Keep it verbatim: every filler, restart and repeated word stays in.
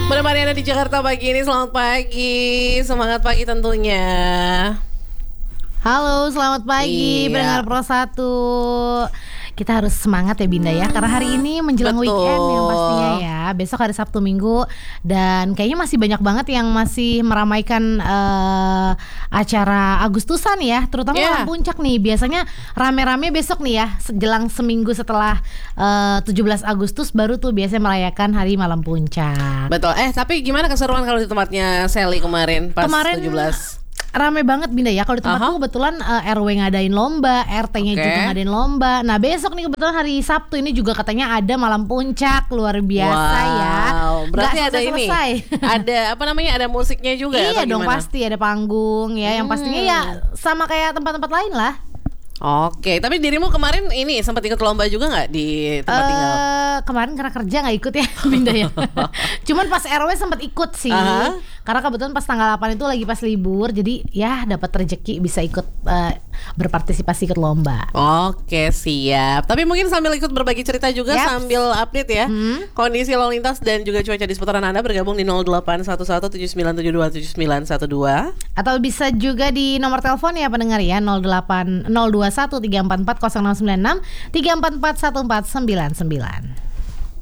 Bunda Mariana di Jakarta pagi ini, selamat pagi. Semangat pagi tentunya. Halo, selamat pagi, Iya. pendengar Pro satu. Kita harus semangat ya Binda ya, karena hari ini menjelang Betul. weekend yang pastinya ya. Besok hari Sabtu Minggu, dan kayaknya masih banyak banget yang masih meramaikan uh, acara Agustusan ya, terutama Yeah. Malam Puncak nih. Biasanya rame-rame besok nih ya, jelang seminggu setelah uh, tujuh belas Agustus baru tuh biasanya merayakan hari Malam Puncak. Betul. Eh tapi gimana keseruan kalau di tempatnya Sally kemarin pas Kemarin tujuh belas? Rame banget Binda ya. Kalau di Aha. tempatku kebetulan uh, R W ngadain lomba, R T-nya Oke. juga ngadain lomba. Nah besok nih kebetulan hari Sabtu ini juga katanya ada Malam Puncak, luar biasa ya. Wow, berarti Nggak ada ini. selesai-selesai. Ada apa namanya? Ada musiknya juga Iya atau dong, gimana? pasti ada panggung ya. Yang pastinya ya sama kayak tempat-tempat lain lah. Oke, tapi dirimu kemarin ini sempat ikut lomba juga nggak di tempat tinggal? Eh, kemarin karena kerja nggak ikut ya Binda ya. Cuman pas R W sempat ikut sih. Aha. Karena kebetulan pas tanggal delapan itu lagi pas libur, jadi ya dapat rezeki bisa ikut eh, berpartisipasi ikut lomba. Oke, siap. Tapi mungkin sambil ikut berbagi cerita juga, Yaps. sambil update ya kondisi lalu lintas dan juga cuaca di seputaran Anda, bergabung di nol delapan satu satu tujuh sembilan tujuh dua tujuh sembilan satu dua. Atau bisa juga di nomor telepon ya pendengar ya, nol delapan nol dua satu tiga empat empat nol enam sembilan enam tiga empat empat satu empat sembilan sembilan.